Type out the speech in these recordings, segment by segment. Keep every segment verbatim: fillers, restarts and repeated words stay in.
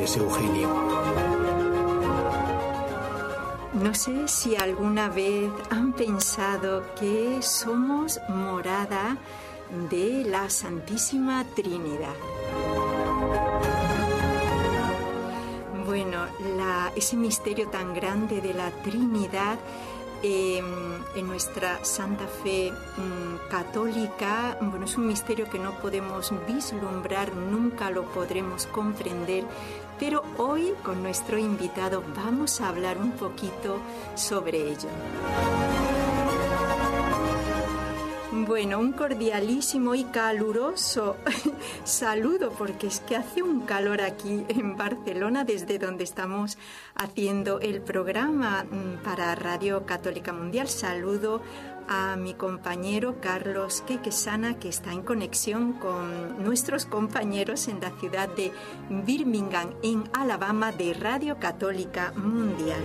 tardes, Eugenio. No sé si alguna vez han pensado que somos morada de la Santísima Trinidad. Bueno, la, ese misterio tan grande de la Trinidad eh, en nuestra Santa Fe mm, católica, bueno, es un misterio que no podemos vislumbrar, nunca lo podremos comprender, pero hoy con nuestro invitado vamos a hablar un poquito sobre ello. Bueno, un cordialísimo y caluroso saludo, porque es que hace un calor aquí en Barcelona, desde donde estamos haciendo el programa para Radio Católica Mundial. Saludo a mi compañero Carlos Quequesana, que está en conexión con nuestros compañeros en la ciudad de Birmingham, en Alabama, de Radio Católica Mundial.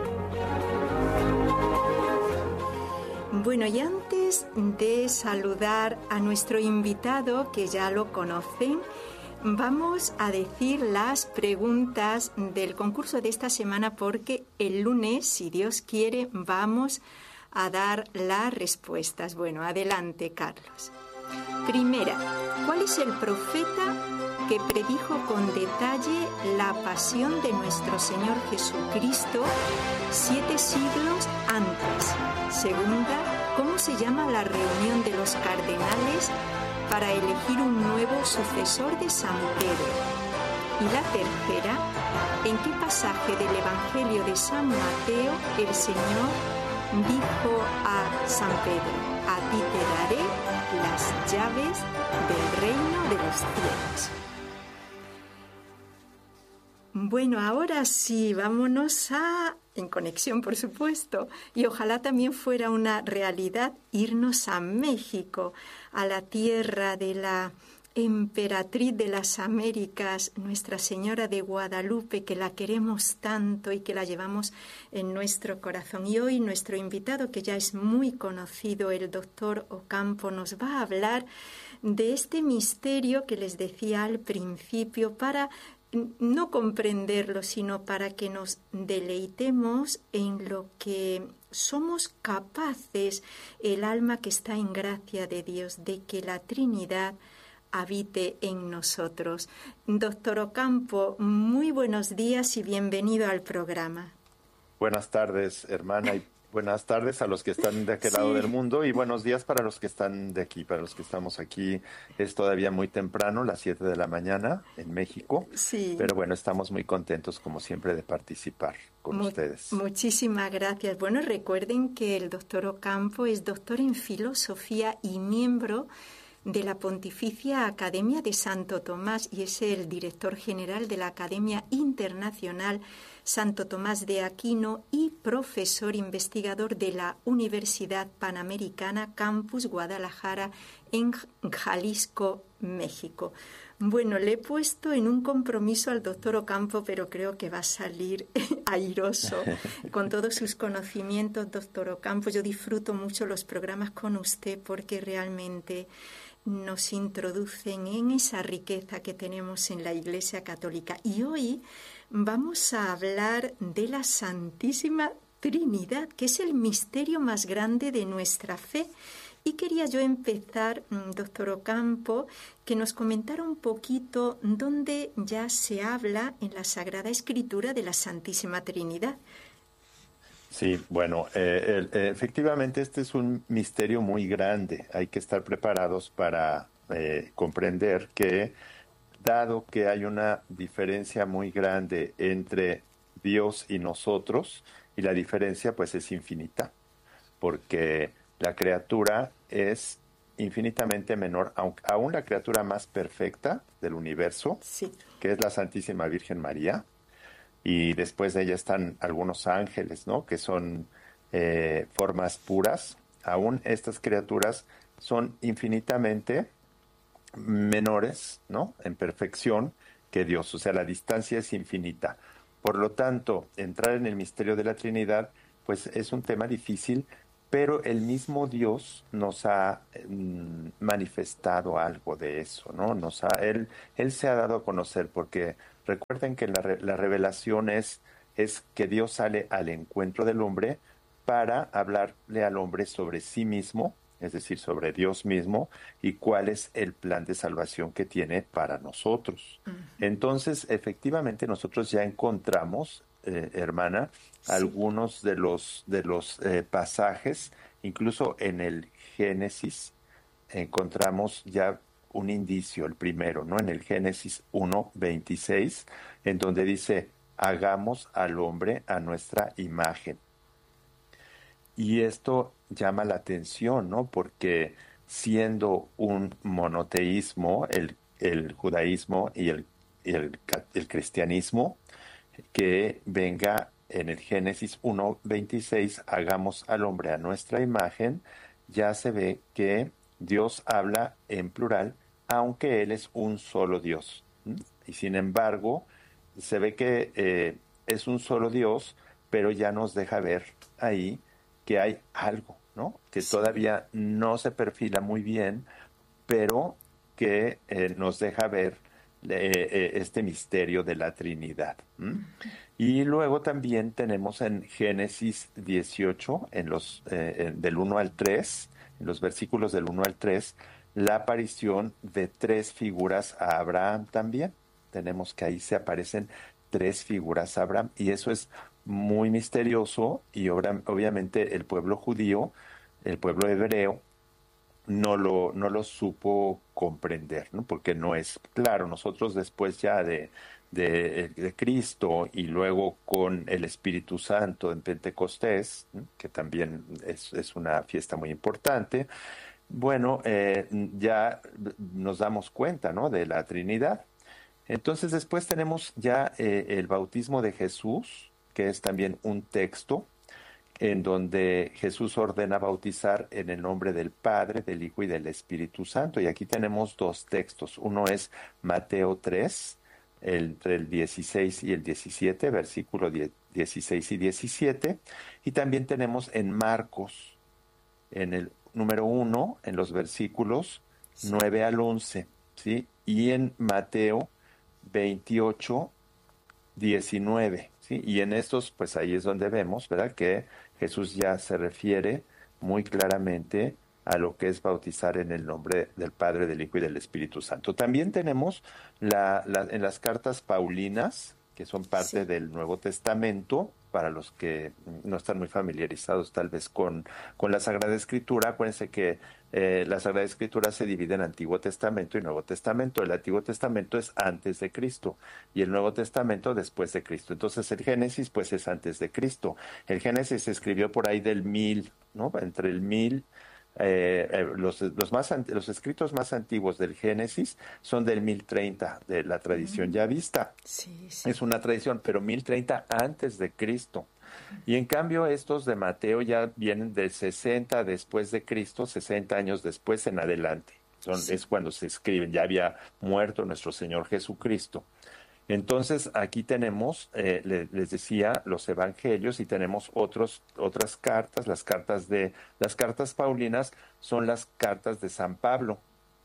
Bueno, y antes de saludar a nuestro invitado, que ya lo conocen, vamos a decir las preguntas del concurso de esta semana, porque el lunes, si Dios quiere, vamos a dar las respuestas. Bueno, adelante, Carlos. Primera, ¿cuál es el profeta que predijo con detalle la pasión de nuestro Señor Jesucristo siete siglos antes? Segunda, ¿cómo se llama la reunión de los cardenales para elegir un nuevo sucesor de San Pedro? Y la tercera, ¿en qué pasaje del Evangelio de San Mateo el Señor dijo a San Pedro: a ti te daré las llaves del reino de los cielos? Bueno, ahora sí, vámonos a, en conexión por supuesto, y ojalá también fuera una realidad, irnos a México, a la tierra de la emperatriz de las Américas, Nuestra Señora de Guadalupe, que la queremos tanto y que la llevamos en nuestro corazón. Y hoy nuestro invitado, que ya es muy conocido, el doctor Ocampo, nos va a hablar de este misterio que les decía al principio, para no comprenderlo, sino para que nos deleitemos en lo que somos capaces, el alma que está en gracia de Dios, de que la Trinidad habite en nosotros. Doctor Ocampo, muy buenos días y bienvenido al programa. Buenas tardes, hermana, y buenas tardes a los que están de aquel sí. lado del mundo, y buenos días para los que están de aquí, para los que estamos aquí. Es todavía muy temprano, las siete de la mañana en México, sí. Pero bueno, estamos muy contentos como siempre de participar con Mu- ustedes. Muchísimas gracias. Bueno, recuerden que el doctor Ocampo es doctor en filosofía y miembro de la Pontificia Academia de Santo Tomás, y es el director general de la Academia Internacional Santo Tomás de Aquino y profesor investigador de la Universidad Panamericana Campus Guadalajara en Jalisco, México. Bueno, le he puesto en un compromiso al doctor Ocampo, pero creo que va a salir airoso con todos sus conocimientos. Doctor Ocampo, yo disfruto mucho los programas con usted porque realmente nos introducen en esa riqueza que tenemos en la Iglesia Católica. Y hoy vamos a hablar de la Santísima Trinidad, que es el misterio más grande de nuestra fe. Y quería yo empezar, doctor Ocampo, que nos comentara un poquito dónde ya se habla en la Sagrada Escritura de la Santísima Trinidad. Sí, bueno, eh, eh, efectivamente este es un misterio muy grande. Hay que estar preparados para eh, comprender que, dado que hay una diferencia muy grande entre Dios y nosotros, y la diferencia pues es infinita, porque la criatura es infinitamente menor, aunque aún la criatura más perfecta del universo, sí. que es la Santísima Virgen María, y después de ella están algunos ángeles, ¿no?, que son eh, formas puras. Aún estas criaturas son infinitamente menores, ¿no?, en perfección que Dios. O sea, la distancia es infinita. Por lo tanto, entrar en el misterio de la Trinidad, pues es un tema difícil, pero el mismo Dios nos ha mm, manifestado algo de eso, ¿no? Nos ha, él, él se ha dado a conocer, porque recuerden que la, re- la revelación es, es que Dios sale al encuentro del hombre para hablarle al hombre sobre sí mismo, es decir, sobre Dios mismo, y cuál es el plan de salvación que tiene para nosotros. Ujú. Entonces, efectivamente, nosotros ya encontramos, eh, hermana, Sí, algunos de los, de los eh, pasajes, incluso en el Génesis, encontramos ya un indicio, el primero, ¿no? En el Génesis uno veintiséis, en donde dice, hagamos al hombre a nuestra imagen. Y esto llama la atención, ¿no? Porque siendo un monoteísmo, el, el judaísmo y el, y el, ca- el cristianismo, que venga en el Génesis uno veintiséis, hagamos al hombre a nuestra imagen, ya se ve que Dios habla en plural, aunque Él es un solo Dios. ¿M? Y sin embargo, se ve que eh, es un solo Dios, pero ya nos deja ver ahí que hay algo, ¿no? Que sí, todavía no se perfila muy bien, pero que eh, nos deja ver eh, eh, este misterio de la Trinidad. ¿M? Y luego también tenemos en Génesis dieciocho, en los, eh, en- del uno al tres, en los versículos del uno al tres, la aparición de tres figuras a Abraham también. Tenemos que ahí se aparecen tres figuras a Abraham, y eso es muy misterioso, y obra- obviamente el pueblo judío, el pueblo hebreo, no lo, no lo supo comprender, ¿no? Porque no es claro. Nosotros después ya de, de, de Cristo, y luego con el Espíritu Santo en Pentecostés, ¿no? Que también es, es una fiesta muy importante, bueno, eh, ya nos damos cuenta, ¿no? De la Trinidad. Entonces después tenemos ya eh, el bautismo de Jesús, que es también un texto en donde Jesús ordena bautizar en el nombre del Padre, del Hijo y del Espíritu Santo. Y aquí tenemos dos textos. Uno es Mateo tres, entre el dieciséis y el diecisiete, versículo die- dieciséis y diecisiete. Y también tenemos en Marcos, en el número uno, en los versículos sí. nueve al once, ¿sí? Y en Mateo veintiocho diecinueve, ¿sí? Y en estos, pues ahí es donde vemos, ¿verdad? Que Jesús ya se refiere muy claramente a lo que es bautizar en el nombre del Padre, del Hijo y del Espíritu Santo. También tenemos la, la- en las cartas Paulinas, que son parte Sí, del Nuevo Testamento, para los que no están muy familiarizados tal vez con, con la Sagrada Escritura. Acuérdense que eh, la Sagrada Escritura se divide en Antiguo Testamento y Nuevo Testamento. El Antiguo Testamento es antes de Cristo y el Nuevo Testamento después de Cristo. Entonces el Génesis pues es antes de Cristo. El Génesis se escribió por ahí del mil, ¿no? Entre el mil, eh, eh, los, los, más, ant- los escritos más antiguos del Génesis son del mil treinta, de la tradición mm, ya vista. sí, Es sí. una tradición, pero mil treinta antes de Cristo. Y en cambio estos de Mateo ya vienen de sesenta después de Cristo, sesenta años después en adelante. Son, Sí, es cuando se escriben, ya había muerto nuestro Señor Jesucristo. Entonces, aquí tenemos, eh, le- les decía, los evangelios, y tenemos otros, otras cartas. Las cartas de, las cartas paulinas son las cartas de San Pablo.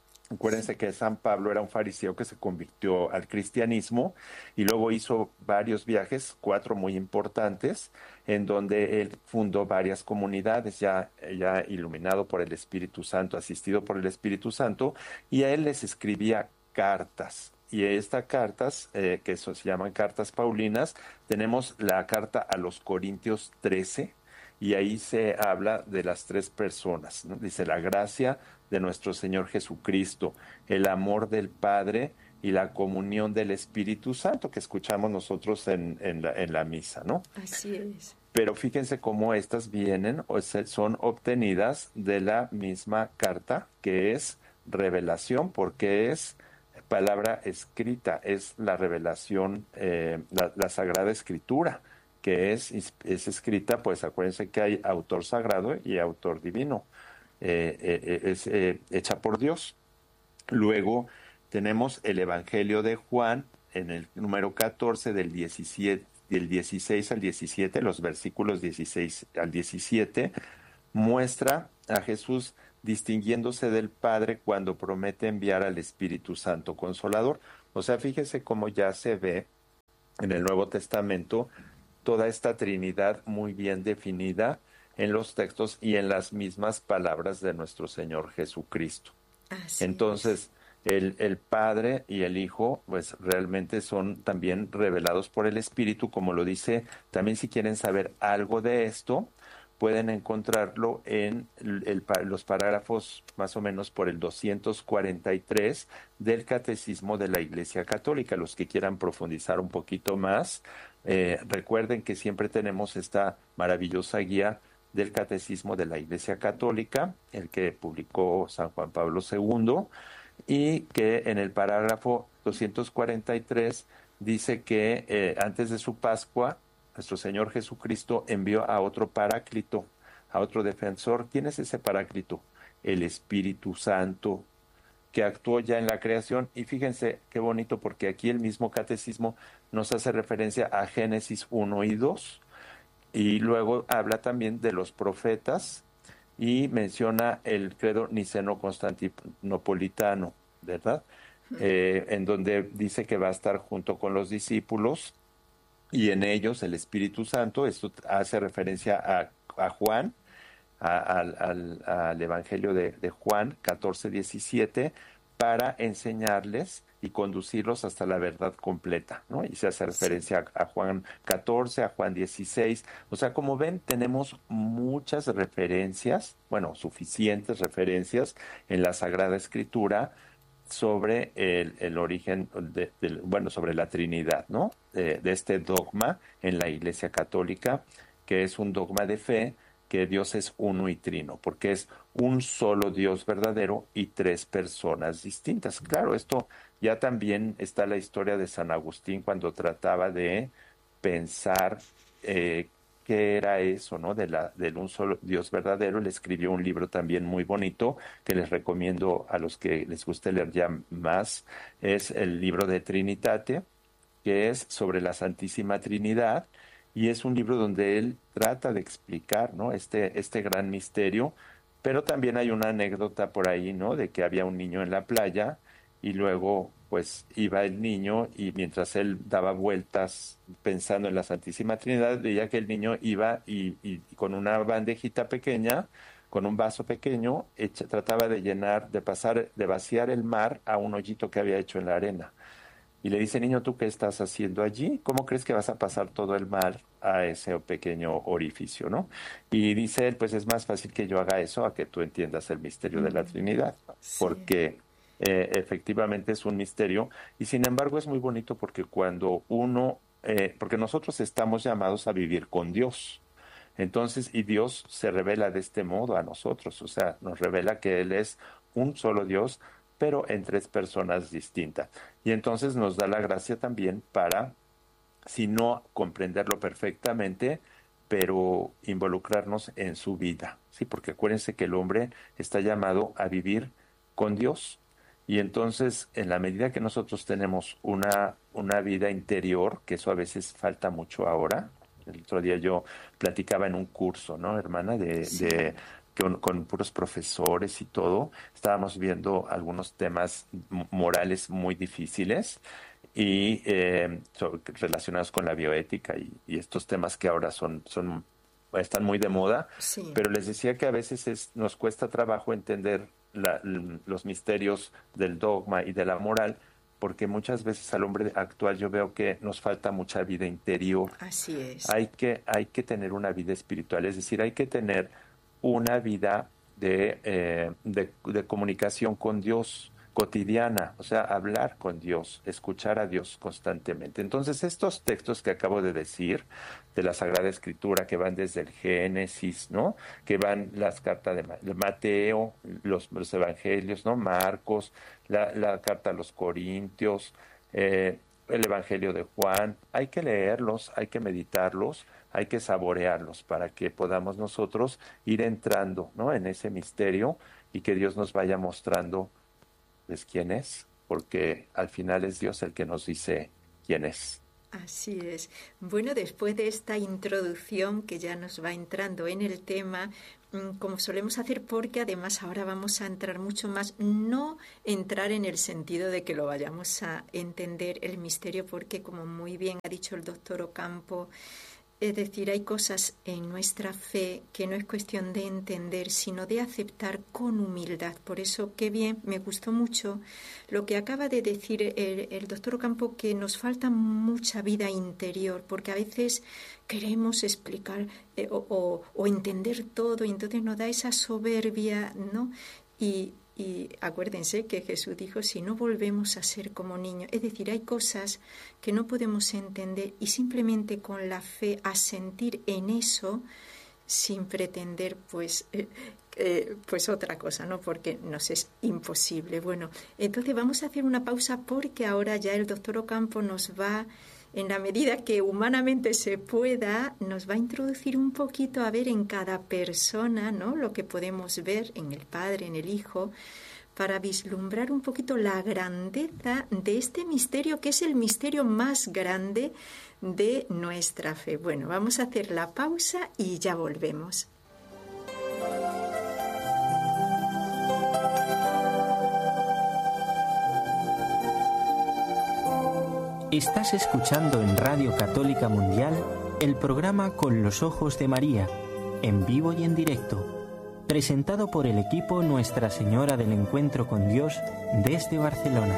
sí, Acuérdense que San Pablo era un fariseo que se convirtió al cristianismo y luego hizo varios viajes, cuatro muy importantes, en donde él fundó varias comunidades, ya, ya iluminado por el Espíritu Santo, asistido por el Espíritu Santo, y a él les escribía cartas. Y estas cartas, eh, que eso se llaman cartas paulinas, tenemos la carta a los Corintios trece, y ahí se habla de las tres personas, ¿no? Dice la gracia de nuestro Señor Jesucristo, el amor del Padre y la comunión del Espíritu Santo que escuchamos nosotros en, en la, en la misa, ¿no? así es. Pero fíjense cómo estas vienen o se- son obtenidas de la misma carta, que es revelación, porque es palabra escrita, es la revelación, eh, la, la Sagrada Escritura, que es, es escrita, pues acuérdense que hay autor sagrado y autor divino, eh, eh, es eh, hecha por Dios. Luego tenemos el Evangelio de Juan en el número catorce del diecisiete, del dieciséis al diecisiete, los versículos dieciséis al diecisiete, muestra a Jesús distinguiéndose del Padre cuando promete enviar al Espíritu Santo Consolador. O sea, fíjese cómo ya se ve en el Nuevo Testamento toda esta Trinidad muy bien definida en los textos y en las mismas palabras de nuestro Señor Jesucristo. Así Entonces, el, el Padre y el Hijo, pues realmente son también revelados por el Espíritu, como lo dice. También si quieren saber algo de esto, pueden encontrarlo en el, el, los parágrafos más o menos por el doscientos cuarenta y tres del Catecismo de la Iglesia Católica. Los que quieran profundizar un poquito más, eh, recuerden que siempre tenemos esta maravillosa guía del Catecismo de la Iglesia Católica, el que publicó San Juan Pablo segundo, y que en el parágrafo doscientos cuarenta y tres dice que eh, antes de su Pascua, nuestro Señor Jesucristo envió a otro paráclito, a otro defensor. ¿Quién es ese paráclito? El Espíritu Santo, que actuó ya en la creación. Y fíjense qué bonito, porque aquí el mismo catecismo nos hace referencia a Génesis uno y dos, y luego habla también de los profetas y menciona el credo niceno-constantinopolitano, ¿verdad? Eh, en donde dice que va a estar junto con los discípulos y en ellos el Espíritu Santo. Esto hace referencia a, a Juan, a, al, al, al Evangelio de, de Juan catorce diecisiete, para enseñarles y conducirlos hasta la verdad completa, ¿no? Y se hace referencia a, a Juan catorce, a Juan dieciséis. O sea, como ven, tenemos muchas referencias, bueno, suficientes referencias en la Sagrada Escritura sobre el, el origen, de, de, bueno, sobre la Trinidad, ¿no? De, de este dogma en la Iglesia Católica, que es un dogma de fe, que Dios es uno y trino, porque es un solo Dios verdadero y tres personas distintas. Claro, esto ya también está la historia de San Agustín cuando trataba de pensar eh, qué era eso, ¿no? De la, del un solo Dios verdadero. Él escribió un libro también muy bonito que les recomiendo a los que les guste leer ya más. Es el libro de Trinitate, que es sobre la Santísima Trinidad, y es un libro donde él trata de explicar, ¿no? Este, este gran misterio, pero también hay una anécdota por ahí, ¿no? De que había un niño en la playa y luego pues iba el niño y mientras él daba vueltas pensando en la Santísima Trinidad, veía que el niño iba y, y con una bandejita pequeña, con un vaso pequeño, echa, trataba de llenar, de pasar, de vaciar el mar a un hoyito que había hecho en la arena. Y le dice, niño, ¿tú qué estás haciendo allí? ¿Cómo crees que vas a pasar todo el mar a ese pequeño orificio, no? Y dice él, pues es más fácil que yo haga eso a que tú entiendas el misterio de la Trinidad, Sí. porque eh, efectivamente es un misterio, y sin embargo es muy bonito porque cuando uno, eh, porque nosotros estamos llamados a vivir con Dios. Entonces, y Dios se revela de este modo a nosotros, o sea, nos revela que Él es un solo Dios, pero en tres personas distintas. Y entonces nos da la gracia también para, si no comprenderlo perfectamente, pero involucrarnos en su vida, ¿sí? Porque acuérdense que el hombre está llamado a vivir con Dios. Y entonces, en la medida que nosotros tenemos una, una vida interior, que eso a veces falta mucho ahora. El otro día yo platicaba en un curso, ¿no, hermana? De, Sí. de con, con puros profesores y todo. Estábamos viendo algunos temas m- morales muy difíciles y eh, so- relacionados con la bioética y, y estos temas que ahora son, son, están muy de moda. Sí. Pero les decía que a veces es, nos cuesta trabajo entender la- l- los misterios del dogma y de la moral, porque muchas veces al hombre actual yo veo que nos falta mucha vida interior. Así es. Hay que, hay que tener una vida espiritual, es decir, hay que tener una vida de, eh, de, de comunicación con Dios cotidiana, o sea, hablar con Dios, escuchar a Dios constantemente. Entonces, estos textos que acabo de decir de la Sagrada Escritura, que van desde el Génesis, ¿no? Que van las cartas de, Ma- de Mateo, los, los Evangelios, ¿no? Marcos, la, la carta a los Corintios, eh, el Evangelio de Juan. Hay que leerlos, hay que meditarlos, hay que saborearlos para que podamos nosotros ir entrando, ¿no? En ese misterio y que Dios nos vaya mostrando, pues, quién es, porque al final es Dios el que nos dice quién es. Así es. Bueno, después de esta introducción que ya nos va entrando en el tema, como solemos hacer, porque además ahora vamos a entrar mucho más, no entrar en el sentido de que lo vayamos a entender el misterio, porque como muy bien ha dicho el doctor Ocampo, es decir, hay cosas en nuestra fe que no es cuestión de entender, sino de aceptar con humildad. Por eso, qué bien, me gustó mucho lo que acaba de decir el, el doctor Ocampo, que nos falta mucha vida interior, porque a veces queremos explicar eh, o, o, o entender todo, y entonces nos da esa soberbia, ¿no? Y, Y acuérdense que Jesús dijo, si no volvemos a ser como niños, es decir, hay cosas que no podemos entender y simplemente con la fe asentir en eso sin pretender pues, eh, eh, pues otra cosa, ¿no? Porque nos es imposible. Bueno, entonces vamos a hacer una pausa porque ahora ya el doctor Ocampo nos va, en la medida que humanamente se pueda, nos va a introducir un poquito a ver en cada persona, ¿no? Lo que podemos ver en el Padre, en el Hijo, para vislumbrar un poquito la grandeza de este misterio, que es el misterio más grande de nuestra fe. Bueno, vamos a hacer la pausa y ya volvemos. Estás escuchando en Radio Católica Mundial el programa Con los Ojos de María, en vivo y en directo, presentado por el equipo Nuestra Señora del Encuentro con Dios desde Barcelona.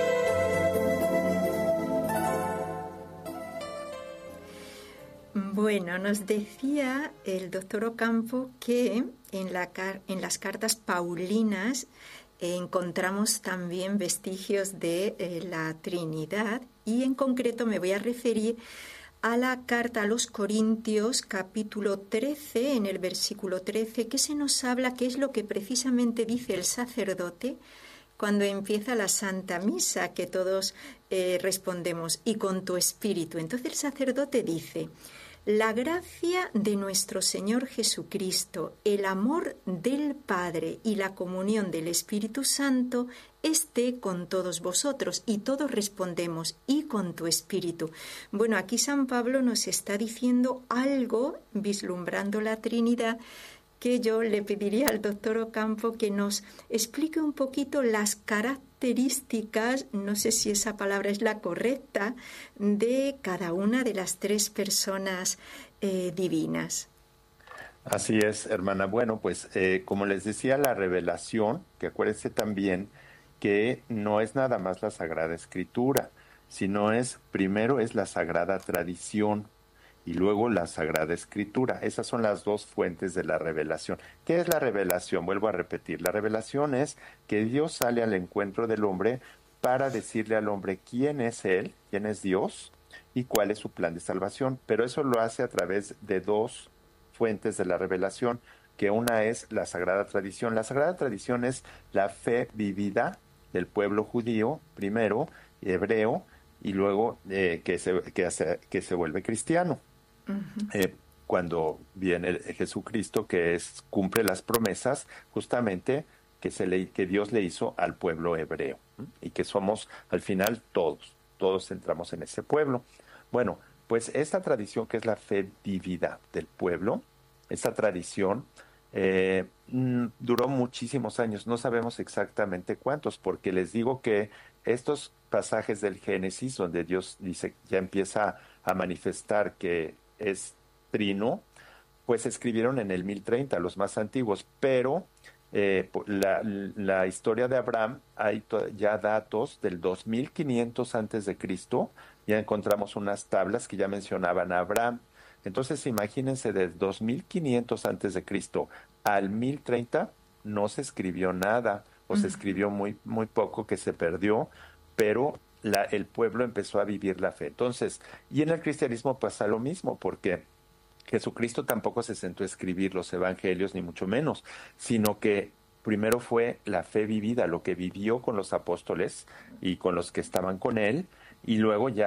Bueno, nos decía el doctor Ocampo que en, la, en las cartas paulinas encontramos también vestigios de eh, la Trinidad, y en concreto me voy a referir a la carta a los Corintios, capítulo trece, en el versículo trece, que se nos habla qué es lo que precisamente dice el sacerdote cuando empieza la Santa Misa, que todos eh, respondemos, y con tu espíritu. Entonces el sacerdote dice: la gracia de nuestro Señor Jesucristo, el amor del Padre y la comunión del Espíritu Santo esté con todos vosotros. Y todos respondemos, y con tu espíritu. Bueno, aquí San Pablo nos está diciendo algo, vislumbrando la Trinidad, que yo le pediría al doctor Ocampo que nos explique un poquito las características, no sé si esa palabra es la correcta, de cada una de las tres personas eh, divinas. Así es, hermana. Bueno, pues eh, como les decía, la revelación, que acuérdense también que no es nada más la Sagrada Escritura, sino es, primero es la Sagrada Tradición, y luego la Sagrada Escritura. Esas son las dos fuentes de la revelación. ¿Qué es la revelación? Vuelvo a repetir. La revelación es que Dios sale al encuentro del hombre para decirle al hombre quién es Él, quién es Dios y cuál es su plan de salvación. Pero eso lo hace a través de dos fuentes de la revelación, que una es la Sagrada Tradición. La Sagrada Tradición es la fe vivida del pueblo judío, primero, hebreo, y luego eh, que, se, que, hace, que se vuelve cristiano. Uh-huh. Eh, cuando viene el, Jesucristo, que es cumple las promesas justamente que, se le, que Dios le hizo al pueblo hebreo, ¿eh? Y que somos al final todos, todos entramos en ese pueblo. Bueno, pues esta tradición que es la fe vivida del pueblo, esta tradición eh, mm, duró muchísimos años, no sabemos exactamente cuántos, porque les digo que estos pasajes del Génesis, donde Dios dice, ya empieza a manifestar que es trino, pues se escribieron en el mil treinta, los más antiguos, pero eh, la, la historia de Abraham, hay ya datos del dos mil quinientos antes de Cristo, ya encontramos unas tablas que ya mencionaban a Abraham. Entonces imagínense, de dos mil quinientos antes de Cristo al mil treinta no se escribió nada, o se escribió muy, muy poco, que se perdió, pero la, el pueblo empezó a vivir la fe. Entonces, y en el cristianismo pasa lo mismo, porque Jesucristo tampoco se sentó a escribir los evangelios, ni mucho menos, sino que primero fue la fe vivida, lo que vivió con los apóstoles y con los que estaban con él, y luego ya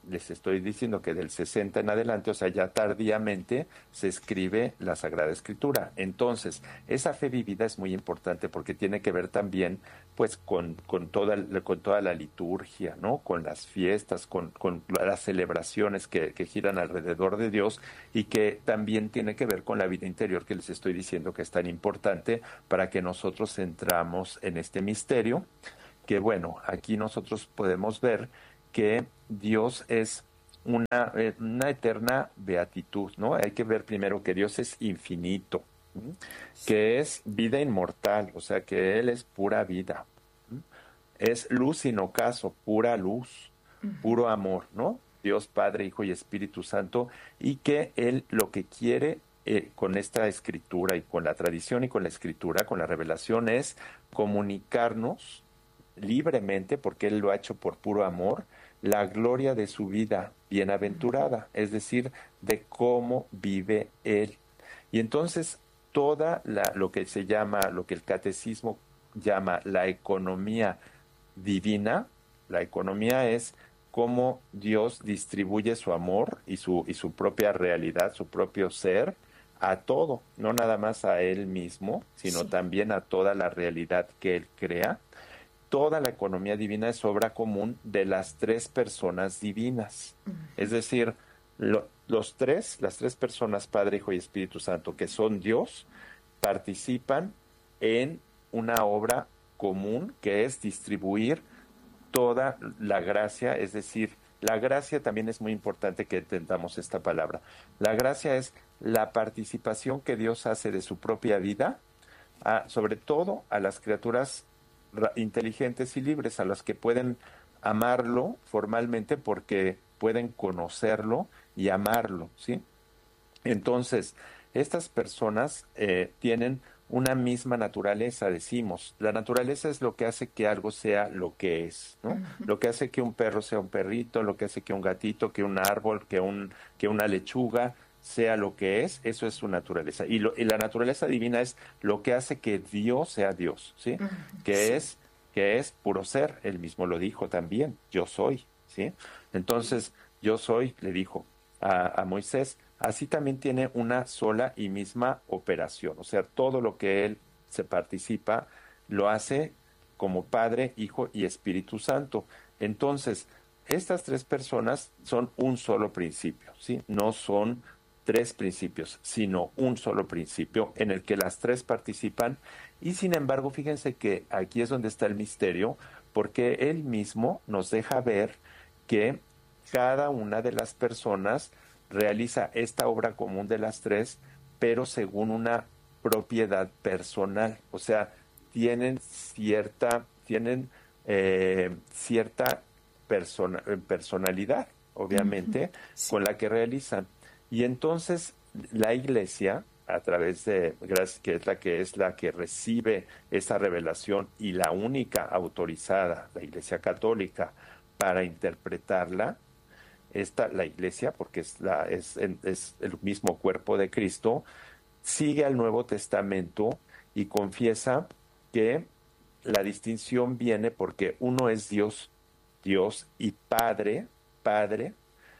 les estoy diciendo que del sesenta en adelante, o sea, ya tardíamente, se escribe la Sagrada Escritura. Entonces, esa fe vivida es muy importante porque tiene que ver también, pues, con, con, toda, con toda la liturgia, ¿no? Con las fiestas, con, con las celebraciones que, que giran alrededor de Dios, y que también tiene que ver con la vida interior que les estoy diciendo que es tan importante para que nosotros entramos en este misterio, que bueno, aquí nosotros podemos ver que Dios es una, eh, una eterna beatitud, ¿no? Hay que ver primero que Dios es infinito, ¿m? Que es vida inmortal, o sea, que Él es pura vida, ¿m? Es luz sin ocaso, pura luz, puro amor, ¿no? Dios Padre, Hijo y Espíritu Santo, y que Él lo que quiere eh, con esta escritura y con la tradición y con la escritura, con la revelación, es comunicarnos libremente, porque Él lo ha hecho por puro amor, la gloria de su vida bienaventurada, es decir, de cómo vive Él. Y entonces toda la, lo que se llama, lo que el catecismo llama la economía divina, la economía es cómo Dios distribuye su amor y su, y su propia realidad, su propio ser, a todo, no nada más a Él mismo, sino sí. también a toda la realidad que Él crea. Toda la economía divina es obra común de las tres personas divinas. Uh-huh. Es decir, lo, los tres, las tres personas, Padre, Hijo y Espíritu Santo, que son Dios, participan en una obra común que es distribuir toda la gracia. Es decir, la gracia también es muy importante que entendamos esta palabra. La gracia es la participación que Dios hace de su propia vida, a, sobre todo a las criaturas inteligentes y libres, a los que pueden amarlo formalmente porque pueden conocerlo y amarlo, ¿sí? Entonces, estas personas eh, tienen una misma naturaleza, decimos. La naturaleza es lo que hace que algo sea lo que es, ¿no? Uh-huh. Lo que hace que un perro sea un perrito, lo que hace que un gatito, que un árbol, que un que una lechuga sea lo que es, eso es su naturaleza. Y, lo, y la naturaleza divina es lo que hace que Dios sea Dios, ¿sí? Uh-huh. Que sí. es que es puro ser. Él mismo lo dijo también, yo soy, ¿sí? Entonces, yo soy, le dijo a, a Moisés, así también tiene una sola y misma operación. O sea, todo lo que Él se participa, lo hace como Padre, Hijo y Espíritu Santo. Entonces, estas tres personas son un solo principio, ¿sí? No son tres principios, sino un solo principio en el que las tres participan. Y sin embargo, fíjense que aquí es donde está el misterio, porque Él mismo nos deja ver que cada una de las personas realiza esta obra común de las tres, pero según una propiedad personal. O sea, tienen cierta, tienen eh, cierta persona, personalidad, obviamente, uh-huh. sí. con la que realizan. Y entonces la Iglesia, a través de, que es la que es la que recibe esa revelación y la única autorizada, la Iglesia Católica, para interpretarla, esta, la Iglesia, porque es, la, es, es el mismo cuerpo de Cristo, sigue al Nuevo Testamento y confiesa que la distinción viene porque uno es Dios, Dios y Padre, Padre,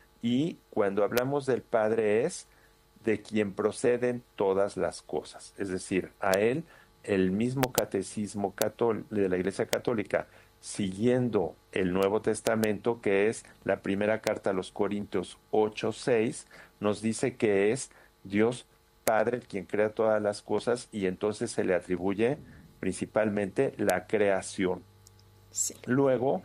y cuando hablamos del Padre es de quien proceden todas las cosas. Es decir, a Él el mismo catecismo catól- de la Iglesia Católica, siguiendo el Nuevo Testamento, que es la primera carta a los Corintios ocho seis, nos dice que es Dios Padre quien crea todas las cosas, y entonces se le atribuye principalmente la creación. Sí. Luego,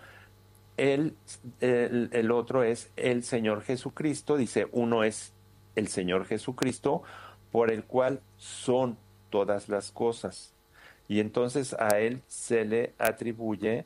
El, el, el otro es el Señor Jesucristo, dice, uno es el Señor Jesucristo, por el cual son todas las cosas. Y entonces a Él se le atribuye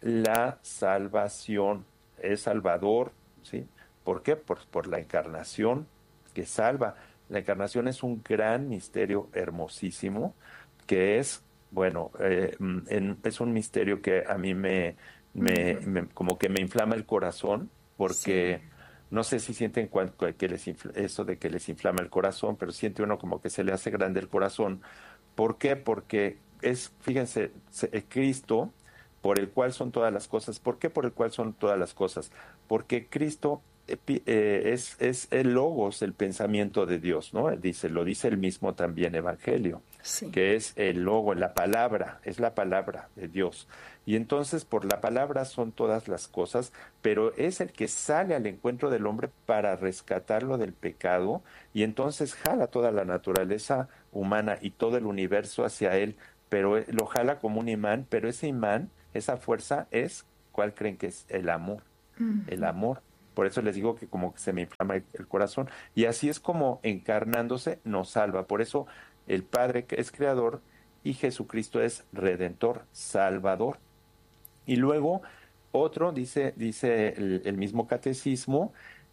la salvación, es Salvador, ¿sí? ¿Por qué? Por, por la encarnación que salva. La encarnación es un gran misterio hermosísimo, que es, bueno, eh, en, es un misterio que a mí me... Me, me, como que me inflama el corazón, porque sí. no sé si sienten cuánto, que les infla, eso de que les inflama el corazón, pero siente uno como que se le hace grande el corazón. ¿Por qué? Porque es, fíjense, Cristo, por el cual son todas las cosas. ¿Por qué por el cual son todas las cosas? Porque Cristo eh, es, es el logos, el pensamiento de Dios, ¿no? Dice, lo dice el mismo también Evangelio, sí. que es el logo, la palabra, es la palabra de Dios. Y entonces por la palabra son todas las cosas, pero es el que sale al encuentro del hombre para rescatarlo del pecado, y entonces jala toda la naturaleza humana y todo el universo hacia él, pero lo jala como un imán, pero ese imán, esa fuerza es, ¿cuál creen que es? El amor, uh-huh. el amor. Por eso les digo que como que se me inflama el corazón. Y así es como encarnándose nos salva. Por eso el Padre es creador y Jesucristo es redentor, salvador. Y luego otro, dice, dice el, el mismo catecismo,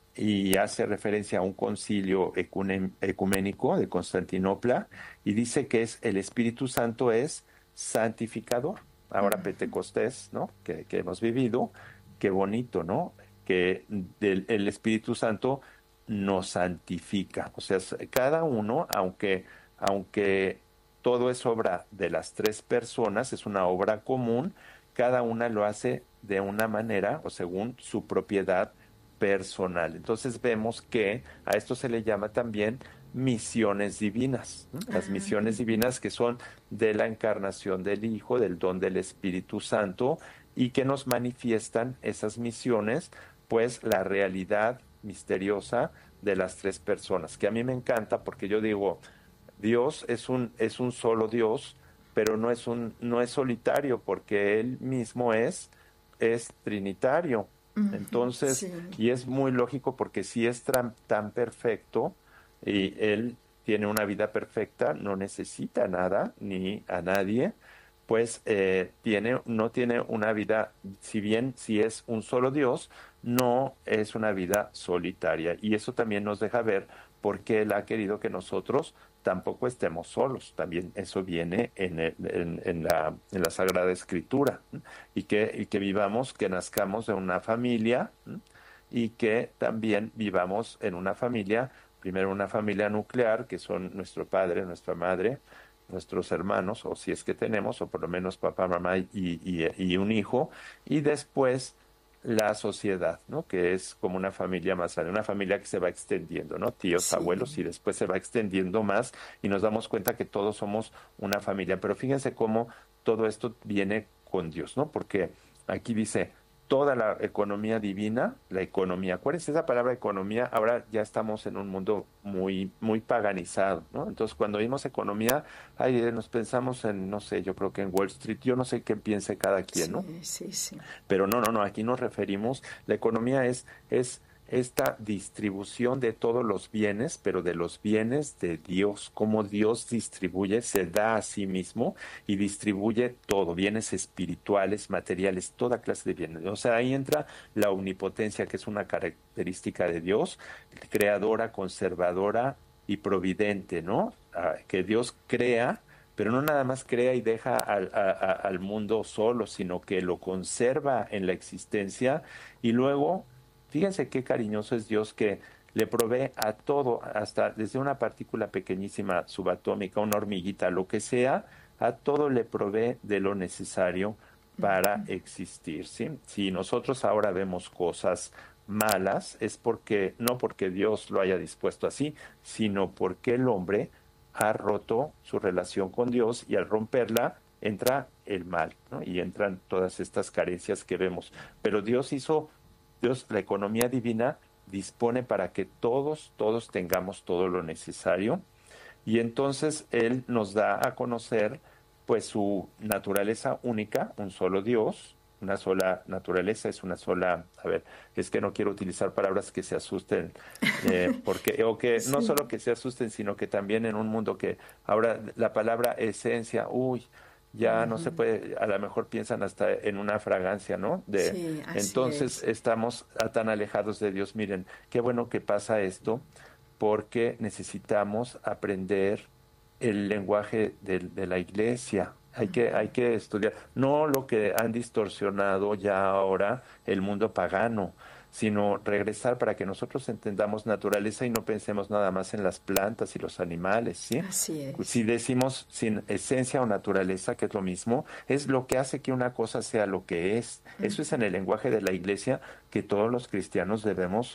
y hace referencia a un concilio ecuménico de Constantinopla, y dice que es el Espíritu Santo es santificador. Ahora uh-huh. Pentecostés, ¿no? Que, que hemos vivido, qué bonito, ¿no? Que del, el Espíritu Santo nos santifica. O sea, cada uno, aunque, aunque todo es obra de las tres personas, es una obra común, cada una lo hace de una manera o según su propiedad personal. Entonces vemos que a esto se le llama también misiones divinas, ¿no? Las misiones divinas que son de la encarnación del Hijo, del don del Espíritu Santo, y que nos manifiestan esas misiones, pues la realidad misteriosa de las tres personas, que a mí me encanta porque yo digo, Dios es un, es un solo Dios, pero no es un, no es solitario, porque Él mismo es, es trinitario. Entonces, sí. y es muy lógico porque si es tan, tan perfecto y Él tiene una vida perfecta, no necesita nada ni a nadie, pues eh, tiene, no tiene una vida, si bien si es un solo Dios, no es una vida solitaria. Y eso también nos deja ver por qué Él ha querido que nosotros tampoco estemos solos. También eso viene en, el, en, en, la, en la Sagrada Escritura, ¿sí? y, que, y que vivamos, que nazcamos de una familia, ¿sí? y que también vivamos en una familia, primero una familia nuclear, que son nuestro padre, nuestra madre, nuestros hermanos, o si es que tenemos, o por lo menos papá, mamá y, y, y un hijo, y después la sociedad, ¿no? Que es como una familia más grande, una familia que se va extendiendo, ¿no? Tíos, sí. abuelos, y después se va extendiendo más y nos damos cuenta que todos somos una familia. Pero fíjense cómo todo esto viene con Dios, ¿no? Porque aquí dice, toda la economía divina, la economía, ¿cuál es esa palabra economía? Ahora ya estamos en un mundo muy, muy paganizado, ¿no? Entonces, cuando oímos economía, ay, nos pensamos en, no sé, yo creo que en Wall Street, yo no sé qué piense cada quien, ¿no? Sí, sí, sí. Pero no, no, no, aquí nos referimos, la economía es, es esta distribución de todos los bienes, pero de los bienes de Dios, cómo Dios distribuye, se da a sí mismo y distribuye todo, bienes espirituales, materiales, toda clase de bienes. O sea, ahí entra la omnipotencia, que es una característica de Dios, creadora, conservadora y providente, ¿no? Ah, que Dios crea, pero no nada más crea y deja al, a, a, al mundo solo, sino que lo conserva en la existencia y luego... Fíjense qué cariñoso es Dios, que le provee a todo, hasta desde una partícula pequeñísima subatómica, una hormiguita, lo que sea, a todo le provee de lo necesario para existir, ¿sí? Si nosotros ahora vemos cosas malas, es porque no porque Dios lo haya dispuesto así, sino porque el hombre ha roto su relación con Dios y al romperla entra el mal, ¿no? Y entran todas estas carencias que vemos. Pero Dios hizo... Dios, la economía divina dispone para que todos, todos tengamos todo lo necesario y entonces Él nos da a conocer pues su naturaleza única, un solo Dios, una sola naturaleza, es una sola, a ver, es que no quiero utilizar palabras que se asusten, eh, porque, o que sí. no solo que se asusten, sino que también en un mundo que ahora la palabra esencia, uy, ya uh-huh. no se puede, a lo mejor piensan hasta en una fragancia, ¿no? De, sí, entonces es. estamos tan alejados de Dios. Miren, qué bueno que pasa esto, porque necesitamos aprender el lenguaje de, de la iglesia. Hay que, hay que estudiar, no lo que han distorsionado ya ahora el mundo pagano, sino regresar para que nosotros entendamos naturaleza y no pensemos nada más en las plantas y los animales, ¿sí? Así es. Si decimos sin esencia o naturaleza, que es lo mismo, es lo que hace que una cosa sea lo que es. Eso es en el lenguaje de la iglesia que todos los cristianos debemos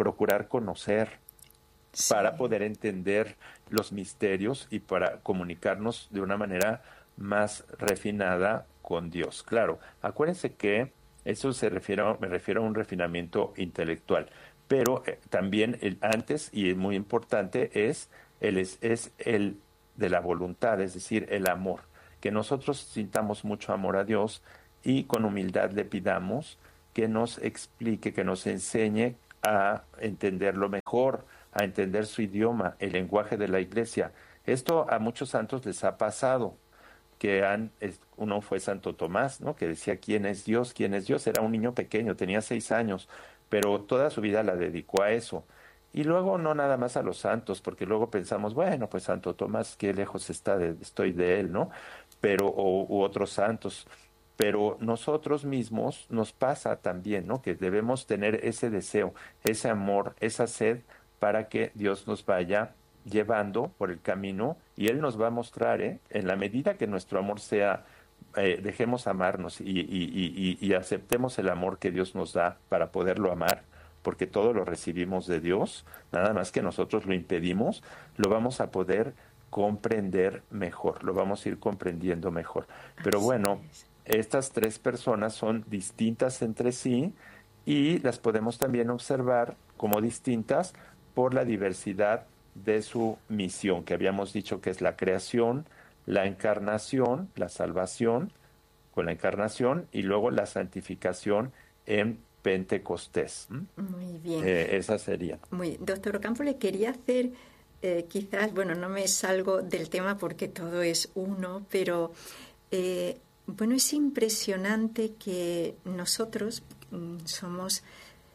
procurar conocer, sí, para poder entender los misterios y para comunicarnos de una manera más refinada con Dios. Claro, acuérdense que eso se refiere, me refiero a un refinamiento intelectual, pero eh, también el antes, y es muy importante, es el, es, es el de la voluntad, es decir, el amor, que nosotros sintamos mucho amor a Dios y con humildad le pidamos que nos explique, que nos enseñe a entenderlo mejor, a entender su idioma, el lenguaje de la Iglesia. Esto a muchos santos les ha pasado, que han, uno fue Santo Tomás, ¿no?, que decía quién es Dios, quién es Dios. Era un niño pequeño, tenía seis años, pero toda su vida la dedicó a eso. Y luego no nada más a los santos, porque luego pensamos, bueno, pues Santo Tomás, qué lejos está de, estoy de él, ¿no? Pero, o, u otros santos. Pero nosotros mismos nos pasa también, ¿no?, que debemos tener ese deseo, ese amor, esa sed, para que Dios nos vaya llevando por el camino y Él nos va a mostrar, ¿eh? En la medida que nuestro amor sea, eh, dejemos amarnos y, y, y, y aceptemos el amor que Dios nos da para poderlo amar, porque todo lo recibimos de Dios, nada más que nosotros lo impedimos, lo vamos a poder comprender mejor, lo vamos a ir comprendiendo mejor. Pero bueno, estas tres personas son distintas entre sí y las podemos también observar como distintas por la diversidad de su misión, que habíamos dicho que es la creación, la encarnación, la salvación con la encarnación y luego la santificación en Pentecostés. Muy bien. Eh, esa sería. Muy, doctor Ocampo, le quería hacer, eh, quizás, bueno, no me salgo del tema porque todo es uno, pero eh, bueno, es impresionante que nosotros mm, somos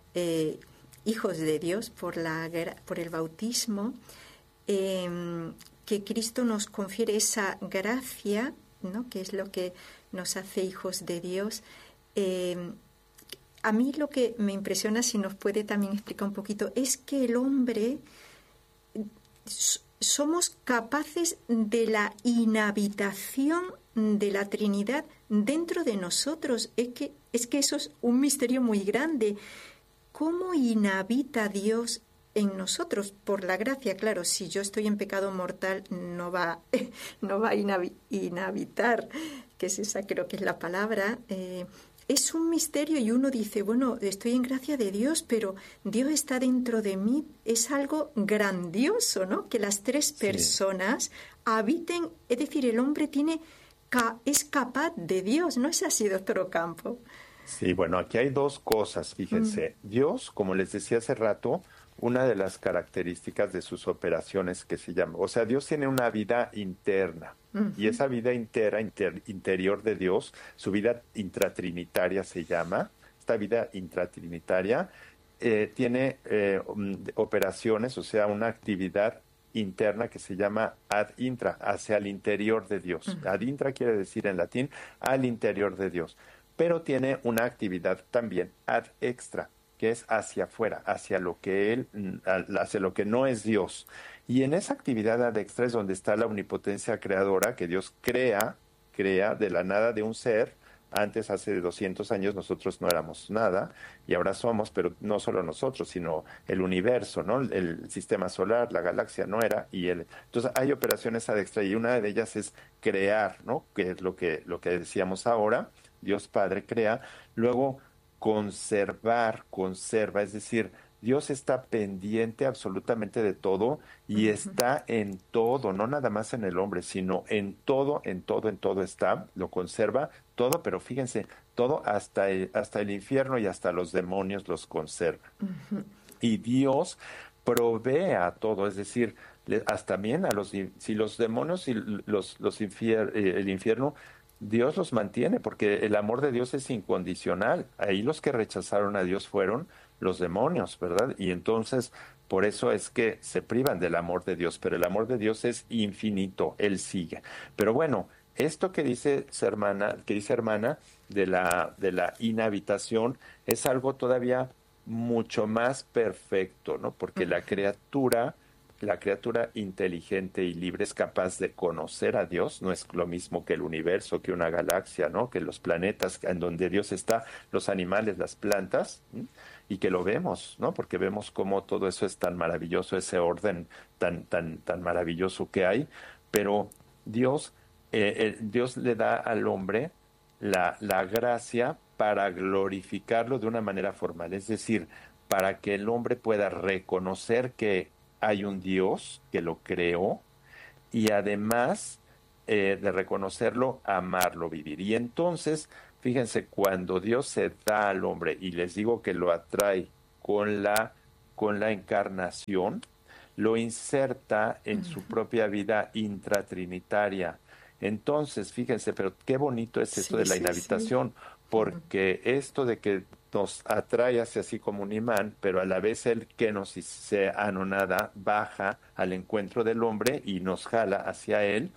eh, hijos de Dios por, la, por el bautismo, eh, que Cristo nos confiere esa gracia, ¿no?, que es lo que nos hace hijos de Dios. Eh, a mí lo que me impresiona, si nos puede también explicar un poquito, es que el hombre somos capaces de la inhabitación de la Trinidad dentro de nosotros. Es que, es que eso es un misterio muy grande. ¿Cómo inhabita Dios en nosotros? Por la gracia, claro, si yo estoy en pecado mortal no va, no va a inhabitar, que es esa, creo que es la palabra. Eh, es un misterio y uno dice, bueno, estoy en gracia de Dios, pero Dios está dentro de mí. Es algo grandioso, ¿no?, que las tres personas sí. habiten, es decir, el hombre tiene, es capaz de Dios. ¿No es así, doctor Ocampo? Sí, bueno, aquí hay dos cosas, fíjense. Mm. Dios, como les decía hace rato, una de las características de sus operaciones que se llama, o sea, Dios tiene una vida interna, uh-huh. y esa vida intera, inter, interior de Dios, su vida intratrinitaria se llama, esta vida intratrinitaria eh, tiene eh, operaciones, o sea, una actividad interna que se llama ad intra, hacia el interior de Dios. Uh-huh. Ad intra quiere decir en latín al interior de Dios. Pero tiene una actividad también ad extra, que es hacia afuera, hacia lo que él, hacia lo que no es Dios. Y en esa actividad ad extra es donde está la omnipotencia creadora, que Dios crea, crea de la nada de un ser. Antes, hace doscientos años, nosotros no éramos nada, y ahora somos, pero no solo nosotros, sino el universo, ¿no? El sistema solar, la galaxia no era, y él. Entonces hay operaciones ad extra, y una de ellas es crear, ¿no?, que es lo que, lo que decíamos ahora. Dios Padre crea, luego conservar, conserva, es decir, Dios está pendiente absolutamente de todo y uh-huh. está en todo, no nada más en el hombre, sino en todo, en todo, en todo está, lo conserva todo, pero fíjense, todo hasta el, hasta el infierno y hasta los demonios los conserva. Uh-huh. Y Dios provee a todo, es decir, hasta también a los, si los demonios y los, los infier, el infierno, Dios los mantiene, porque el amor de Dios es incondicional. Ahí los que rechazaron a Dios fueron los demonios, ¿verdad? Y entonces, por eso es que se privan del amor de Dios, pero el amor de Dios es infinito, Él sigue. Pero bueno, esto que dice hermana, que dice hermana de la, de la inhabitación es algo todavía mucho más perfecto, ¿no? Porque la criatura la criatura inteligente y libre es capaz de conocer a Dios, no es lo mismo que el universo, que una galaxia, ¿no? Que los planetas en donde Dios está, los animales, las plantas, ¿sí? Y que lo vemos, ¿no? Porque vemos cómo todo eso es tan maravilloso, ese orden tan, tan, tan maravilloso que hay, pero Dios, eh, eh, Dios le da al hombre la, la gracia para glorificarlo de una manera formal, es decir, para que el hombre pueda reconocer que hay un Dios que lo creó y además eh, de reconocerlo, amarlo, vivir. Y entonces, fíjense, cuando Dios se da al hombre, y les digo que lo atrae con la, con la encarnación, lo inserta en su propia vida intratrinitaria. Entonces, fíjense, pero qué bonito es esto Sí, de la sí, inhabitación, sí. porque esto de que nos atrae hacia así como un imán, pero a la vez el que nos se anonada baja al encuentro del hombre y nos jala hacia él.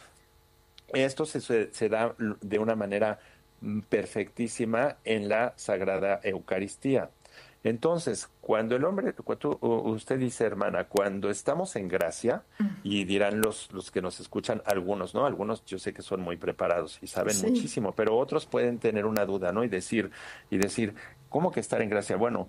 Esto se, se, se da de una manera mm, perfectísima en la Sagrada Eucaristía. Entonces, cuando el hombre, cuando usted dice, hermana, cuando estamos en gracia, y dirán los, los que nos escuchan, algunos, ¿no? Algunos yo sé que son muy preparados y saben Sí. muchísimo, pero otros pueden tener una duda, ¿no? Y decir, y decir, ¿cómo que estar en gracia? Bueno,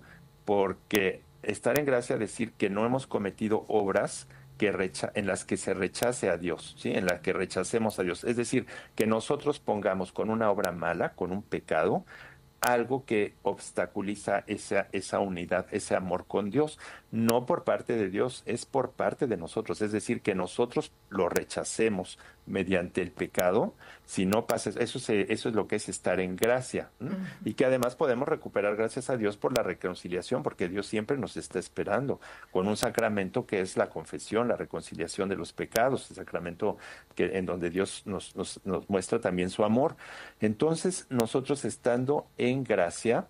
porque estar en gracia decir que no hemos cometido obras que recha en las que se rechace a Dios, ¿sí? En las que rechacemos a Dios. Es decir, que nosotros pongamos con una obra mala, con un pecado, algo que obstaculiza esa, esa unidad, ese amor con Dios. No por parte de Dios, es por parte de nosotros. Es decir, que nosotros lo rechacemos mediante el pecado. Si no pasa eso, se, eso es lo que es estar en gracia. ¿Mm? Uh-huh. Y que además podemos recuperar gracias a Dios por la reconciliación, porque Dios siempre nos está esperando con un sacramento que es la confesión, la reconciliación de los pecados, el sacramento que, en donde Dios nos, nos, nos muestra también su amor. Entonces, nosotros estando en gracia,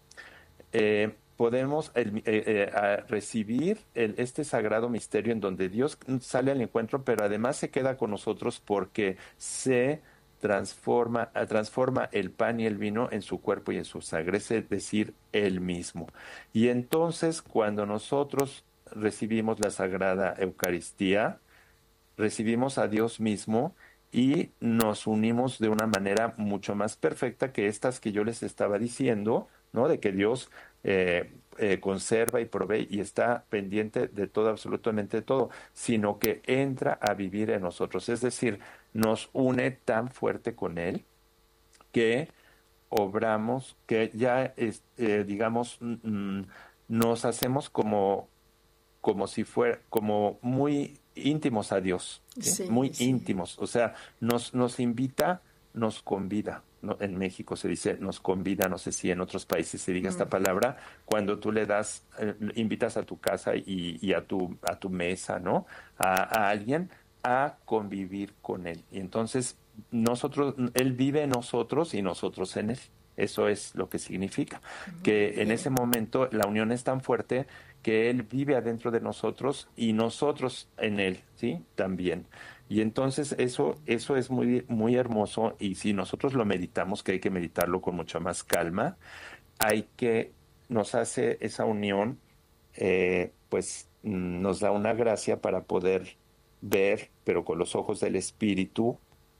eh, podemos el, eh, eh, recibir el, este sagrado misterio en donde Dios sale al encuentro, pero además se queda con nosotros porque se transforma, transforma el pan y el vino en su cuerpo y en su sangre, es decir, Él mismo. Y entonces, cuando nosotros recibimos la Sagrada Eucaristía, recibimos a Dios mismo y nos unimos de una manera mucho más perfecta que estas que yo les estaba diciendo, ¿no? De que Dios eh, eh, conserva y provee y está pendiente de todo, absolutamente de todo, sino que entra a vivir en nosotros. Es decir, nos une tan fuerte con Él que obramos, que ya, es, eh, digamos, mm, nos hacemos como, como si fuera, como muy íntimos a Dios, ¿sí? Sí, muy sí. íntimos, o sea, nos, nos invita, nos convida, ¿no? En México se dice nos convida, no sé si en otros países se diga mm. esta palabra, cuando tú le das, eh, invitas a tu casa y, y a tu a tu mesa, ¿no? A, a alguien a convivir con él. Y entonces nosotros, él vive en nosotros y nosotros en él. Eso es lo que significa, mm, que bien. En ese momento la unión es tan fuerte que Él vive adentro de nosotros y nosotros en Él, ¿sí? También. Y entonces eso, eso es muy, muy hermoso, y si nosotros lo meditamos, que hay que meditarlo con mucha más calma, hay que, nos hace esa unión, eh, pues nos da una gracia para poder ver, pero con los ojos del Espíritu,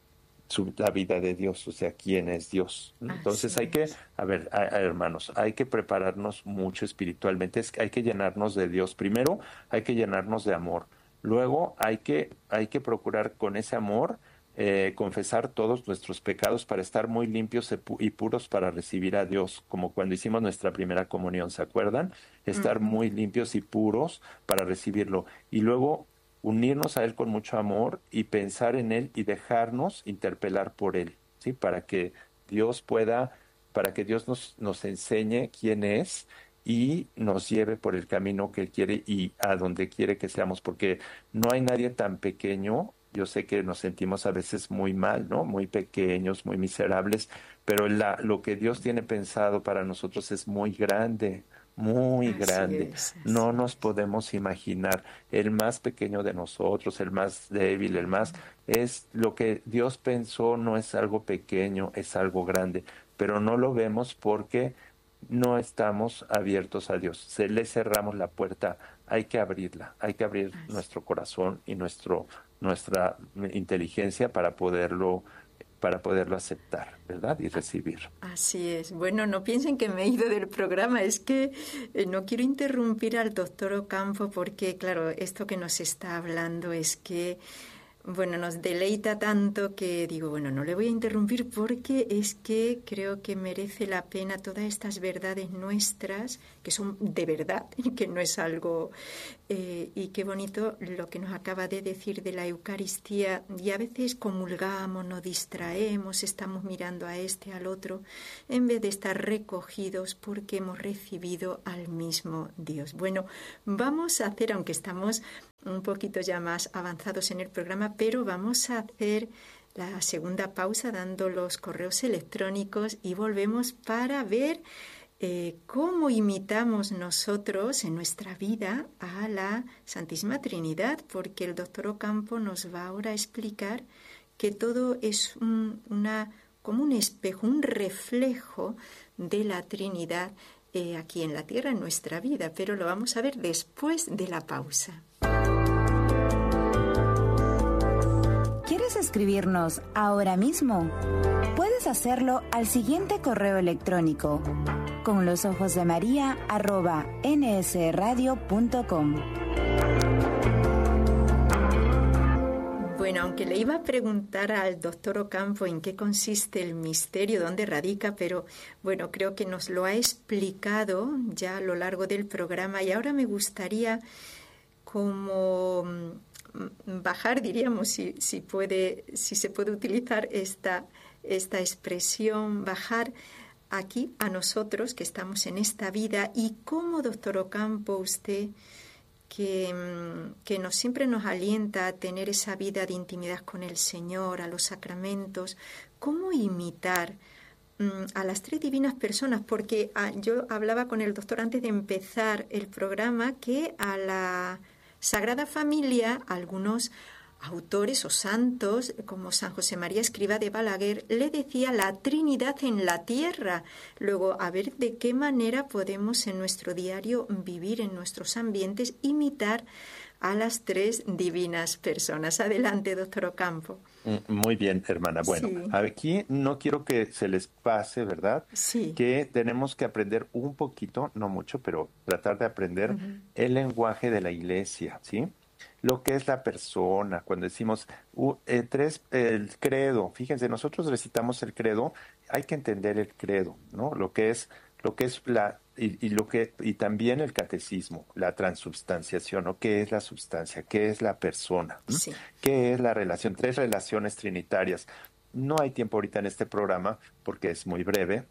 Su, la vida de Dios, o sea, quién es Dios. Entonces hay que, a ver, a, a, hermanos, hay que prepararnos mucho espiritualmente, es, hay que llenarnos de Dios. Primero hay que llenarnos de amor, luego hay que, hay que procurar con ese amor eh, confesar todos nuestros pecados para estar muy limpios y puros para recibir a Dios, como cuando hicimos nuestra primera comunión, ¿se acuerdan? Estar uh-huh. muy limpios y puros para recibirlo. Y luego unirnos a Él con mucho amor y pensar en Él y dejarnos interpelar por Él, ¿sí? Para que Dios pueda, para que Dios nos, nos enseñe quién es y nos lleve por el camino que Él quiere y a donde quiere que seamos, porque no hay nadie tan pequeño. Yo sé que nos sentimos a veces muy mal, ¿no? Muy pequeños, muy miserables, pero la, lo que Dios tiene pensado para nosotros es muy grande, muy así grande. Es, no nos es. podemos imaginar. El más pequeño de nosotros, el más débil, el más... es lo que Dios pensó, no es algo pequeño, es algo grande, pero no lo vemos porque no estamos abiertos a Dios. Se le cerramos la puerta hay que abrirla, hay que abrir Así. nuestro corazón y nuestro, nuestra inteligencia para poderlo, para poderlo aceptar, ¿verdad? Y recibir. Así es. Bueno, no piensen que me he ido del programa, es que eh, no quiero interrumpir al doctor Ocampo porque, claro, esto que nos está hablando es que, bueno, nos deleita tanto que digo, bueno, no le voy a interrumpir porque es que creo que merece la pena todas estas verdades nuestras, que son de verdad, que no es algo... Eh, y qué bonito lo que nos acaba de decir de la Eucaristía. Y a veces comulgamos, nos distraemos, estamos mirando a este, al otro, en vez de estar recogidos porque hemos recibido al mismo Dios. Bueno, vamos a hacer, aunque estamos un poquito ya más avanzados en el programa, pero vamos a hacer la segunda pausa dando los correos electrónicos y volvemos para ver eh, cómo imitamos nosotros en nuestra vida a la Santísima Trinidad, porque el doctor Ocampo nos va ahora a explicar que todo es un, una, como un espejo, un reflejo de la Trinidad eh, aquí en la tierra, en nuestra vida, pero lo vamos a ver después de la pausa. ¿Quieres escribirnos ahora mismo? Puedes hacerlo al siguiente correo electrónico: con los ojos de María arroba nsradio punto com. Bueno, aunque le iba a preguntar al doctor Ocampo en qué consiste el misterio, dónde radica, pero bueno, creo que nos lo ha explicado ya a lo largo del programa y ahora me gustaría como bajar, diríamos, si, si, puede, si se puede utilizar esta, esta expresión, bajar aquí a nosotros que estamos en esta vida y cómo, doctor Ocampo, usted que, que nos, siempre nos alienta a tener esa vida de intimidad con el Señor, a los sacramentos, cómo imitar mm, a las tres divinas personas, porque ah, yo hablaba con el doctor antes de empezar el programa que a la Sagrada Familia, algunos autores o santos, como San José María Escrivá de Balaguer, le decía la Trinidad en la tierra. Luego, a ver de qué manera podemos en nuestro diario vivir, en nuestros ambientes, imitar a las tres divinas personas. Adelante, doctor Ocampo. Muy bien, hermana. Bueno, sí. Aquí no quiero que se les pase, ¿verdad? Sí. Que tenemos que aprender un poquito, no mucho, pero tratar de aprender uh-huh. el lenguaje de la Iglesia, ¿sí? Lo que es la persona, cuando decimos uh, eh, tres, el credo, fíjense, nosotros recitamos el credo, hay que entender el credo, ¿no? Lo que es, lo que es la, y, y lo que, y también el catecismo, la transubstanciación, ¿no? ¿Qué es la substancia? ¿Qué es la persona? ¿Mm? Sí. ¿Qué es la relación? Tres relaciones trinitarias. No hay tiempo ahorita en este programa porque es muy breve,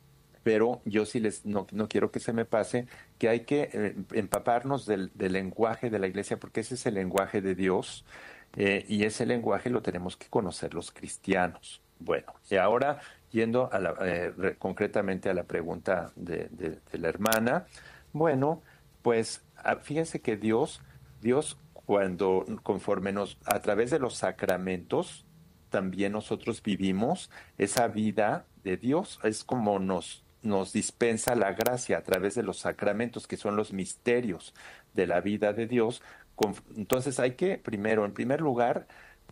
pero yo sí les no, no quiero que se me pase que hay que eh, empaparnos del, del lenguaje de la Iglesia, porque ese es el lenguaje de Dios eh, y ese lenguaje lo tenemos que conocer los cristianos. Bueno, y ahora yendo a la, eh, re, concretamente a la pregunta de, de, de la hermana, bueno, pues fíjense que Dios, Dios cuando conforme nos, a través de los sacramentos, también nosotros vivimos esa vida de Dios, es como nos nos dispensa la gracia a través de los sacramentos, que son los misterios de la vida de Dios. Entonces hay que, primero, en primer lugar,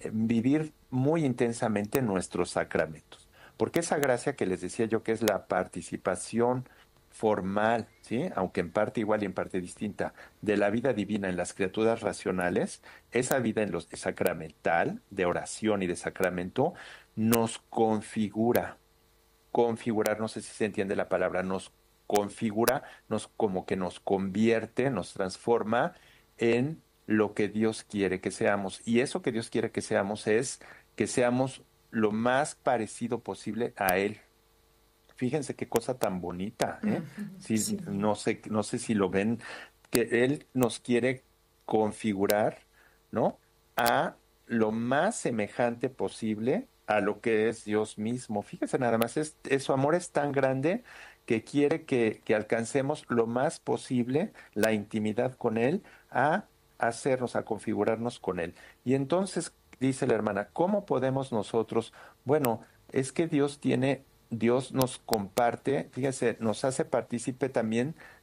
vivir muy intensamente nuestros sacramentos, porque esa gracia que les decía yo que es la participación formal, ¿sí? Aunque en parte igual y en parte distinta, de la vida divina en las criaturas racionales, esa vida en los sacramental, de oración y de sacramento, nos configura. Configurar, no sé si se entiende la palabra, nos configura, nos como que nos convierte, nos transforma en lo que Dios quiere que seamos. Y eso que Dios quiere que seamos es que seamos lo más parecido posible a Él. Fíjense qué cosa tan bonita, ¿eh? Sí, sí. No sé, no sé si lo ven, que Él nos quiere configurar, ¿no? A lo más semejante posible a lo que es Dios mismo. Fíjense nada más, es, es, su amor es tan grande que quiere que, que alcancemos lo más posible la intimidad con Él, a hacernos, a configurarnos con Él. Y entonces, dice la hermana, ¿cómo podemos nosotros? Bueno, es que Dios tiene, Dios nos comparte, fíjense, nos hace partícipe también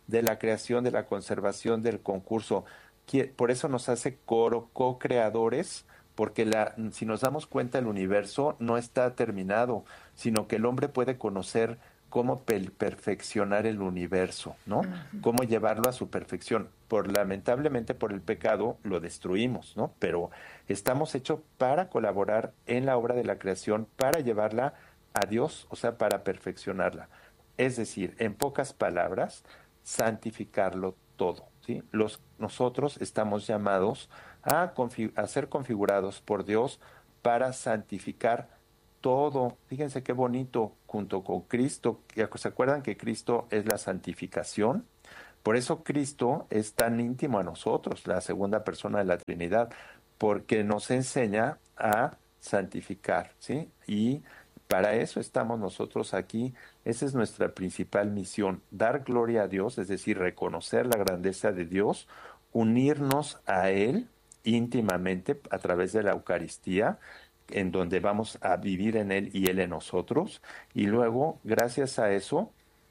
de la creación, de la conservación, del concurso. Por eso nos hace coro, co-creadores, porque la, si nos damos cuenta, el universo no está terminado, sino que el hombre puede conocer cómo per- perfeccionar el universo, ¿no? Uh-huh. Cómo llevarlo a su perfección. Por, lamentablemente, por el pecado lo destruimos, ¿no? Pero estamos hechos para colaborar en la obra de la creación, para llevarla a Dios, o sea, para perfeccionarla. Es decir, en pocas palabras, santificarlo todo, ¿sí? Los, nosotros estamos llamados a, config- a ser configurados por Dios para santificar todo. Fíjense qué bonito, junto con Cristo. ¿Se acuerdan que Cristo es la santificación? Por eso Cristo es tan íntimo a nosotros, la segunda persona de la Trinidad, porque nos enseña a santificar, ¿sí? Y para eso estamos nosotros aquí. Esa es nuestra principal misión, dar gloria a Dios, es decir, reconocer la grandeza de Dios, unirnos a Él íntimamente a través de la Eucaristía, en donde vamos a vivir en Él y Él en nosotros, y luego, gracias a eso,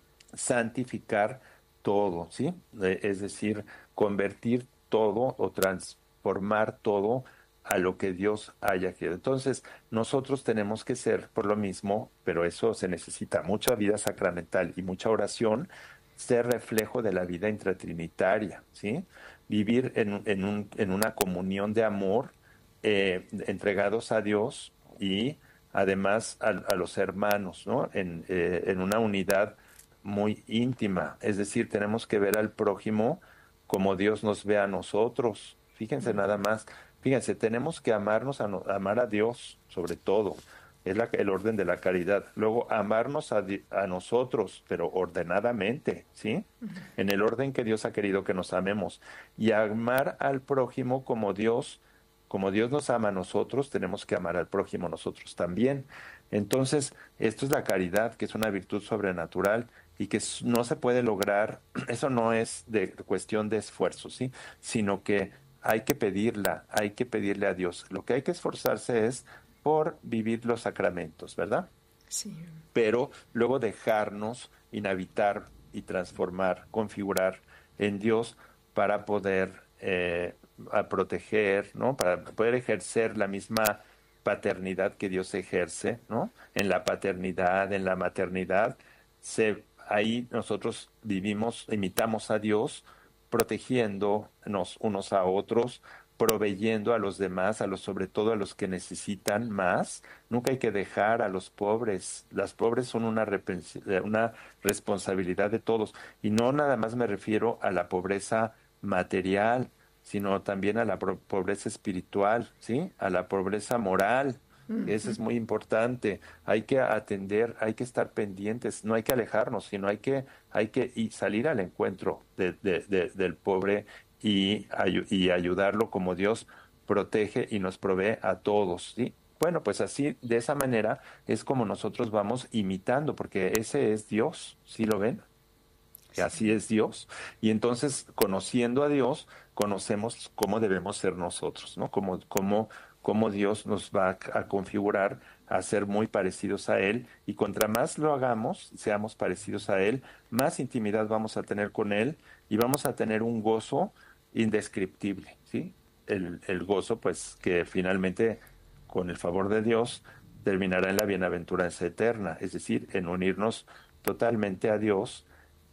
santificar todo, ¿sí? Es decir, convertir todo o transformar todo a lo que Dios haya querido. Entonces, nosotros tenemos que ser, por lo mismo, pero eso se necesita mucha vida sacramental y mucha oración, ser reflejo de la vida intratrinitaria, ¿sí? Vivir en, en, un, en una comunión de amor, eh, entregados a Dios y además a, a los hermanos, ¿no? En, eh, en una unidad muy íntima. Es decir, tenemos que ver al prójimo como Dios nos ve a nosotros. Fíjense nada más. Fíjense, tenemos que amarnos, a, no, amar a Dios sobre todo, es la, el orden de la caridad. Luego, amarnos a, a nosotros, pero ordenadamente, ¿sí? Uh-huh. En el orden que Dios ha querido que nos amemos. Y amar al prójimo como Dios, como Dios nos ama a nosotros, tenemos que amar al prójimo nosotros también. Entonces, esto es la caridad, que es una virtud sobrenatural y que no se puede lograr, eso no es de cuestión de esfuerzo, ¿sí? Sino que hay que pedirla, hay que pedirle a Dios. Lo que hay que esforzarse es por vivir los sacramentos, ¿verdad? Sí. Pero luego dejarnos inhabitar y transformar, configurar en Dios para poder eh, a proteger, ¿no? Para poder ejercer la misma paternidad que Dios ejerce, ¿no? En la paternidad, en la maternidad, se, ahí nosotros vivimos, imitamos a Dios, protegiéndonos unos a otros, proveyendo a los demás, a los, sobre todo a los que necesitan más. Nunca hay que dejar a los pobres. Las pobres son una, una responsabilidad de todos. Y no nada más me refiero a la pobreza material, sino también a la pobreza espiritual, ¿sí? A la pobreza moral. Uh-huh. Eso es muy importante. Hay que atender, hay que estar pendientes, no hay que alejarnos, sino hay que, hay que y salir al encuentro de, de, de, del pobre y, y ayudarlo como Dios protege y nos provee a todos, ¿sí? Bueno, pues así, de esa manera, es como nosotros vamos imitando, porque ese es Dios, ¿sí lo ven? Sí. Así es Dios. Y entonces, conociendo a Dios, conocemos cómo debemos ser nosotros, ¿no? Cómo, cómo, cómo Dios nos va a, a configurar a ser muy parecidos a Él, y contra más lo hagamos, seamos parecidos a Él, más intimidad vamos a tener con Él y vamos a tener un gozo indescriptible, ¿sí? El, el gozo, pues, que finalmente, con el favor de Dios, terminará en la bienaventuranza eterna, es decir, en unirnos totalmente a Dios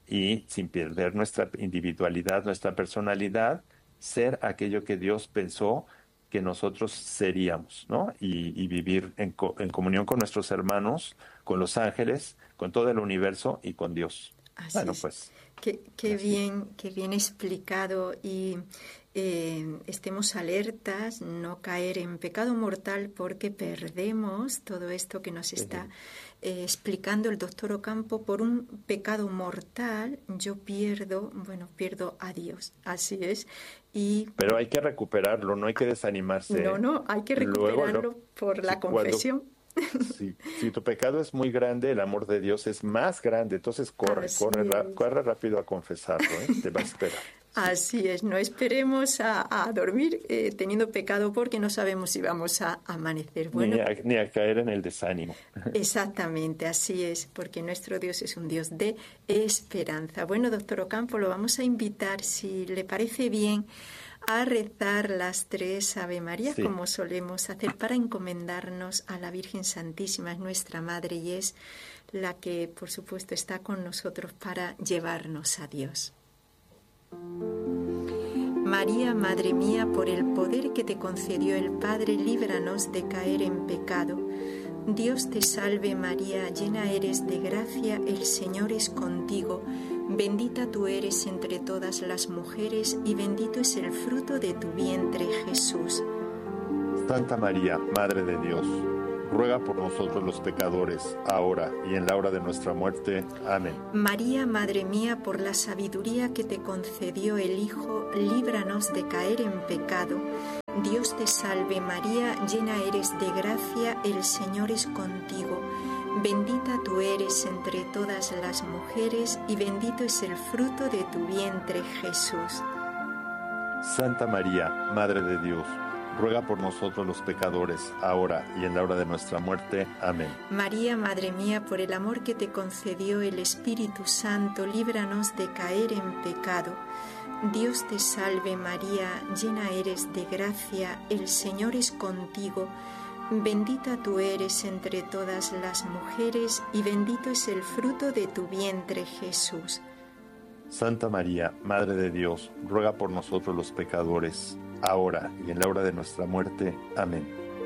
y sin perder nuestra individualidad, nuestra personalidad, ser aquello que Dios pensó que nosotros seríamos, ¿no? Y, y vivir en, co- en comunión con nuestros hermanos, con los ángeles, con todo el universo y con Dios. Así bueno, es. pues. Qué, qué bien, qué bien explicado, y eh, estemos alertas, no caer en pecado mortal, porque perdemos todo esto que nos está eh, explicando el doctor Ocampo. Por un pecado mortal yo pierdo, bueno, pierdo a Dios, así es. Y pero hay que recuperarlo, no hay que desanimarse. No, no, hay que recuperarlo Luego, lo, por la si, confesión. Cuando, si, si tu pecado es muy grande, el amor de Dios es más grande, entonces corre, Así corre, es. ra, corre rápido a confesarlo, ¿eh? Te va a esperar. Así es, no esperemos a, a dormir eh, teniendo pecado porque no sabemos si vamos a amanecer. Bueno, ni, a, ni a caer en el desánimo. Exactamente, así es, porque nuestro Dios es un Dios de esperanza. Bueno, doctor Ocampo, lo vamos a invitar, si le parece bien, a rezar las tres Ave María, sí, como solemos hacer, para encomendarnos a la Virgen Santísima, es nuestra Madre y es la que, por supuesto, está con nosotros para llevarnos a Dios. María, Madre mía, por el poder que te concedió el Padre, líbranos de caer en pecado. Dios te salve María, llena eres de gracia, el Señor es contigo. Bendita tú eres entre todas las mujeres y bendito es el fruto de tu vientre, Jesús. Santa María, Madre de Dios, ruega por nosotros los pecadores, ahora y en la hora de nuestra muerte. Amén. María, Madre mía, por la sabiduría que te concedió el Hijo, líbranos de caer en pecado. Dios te salve María, llena eres de gracia, el Señor es contigo. Bendita tú eres entre todas las mujeres y bendito es el fruto de tu vientre, Jesús. Santa María, Madre de Dios, ruega por nosotros los pecadores, ahora y en la hora de nuestra muerte. Amén. María, Madre mía, por el amor que te concedió el Espíritu Santo, líbranos de caer en pecado. Dios te salve María, llena eres de gracia, el Señor es contigo. Bendita tú eres entre todas las mujeres y bendito es el fruto de tu vientre, Jesús. Santa María, Madre de Dios, ruega por nosotros los pecadores, ahora y en la hora de nuestra muerte. Amén.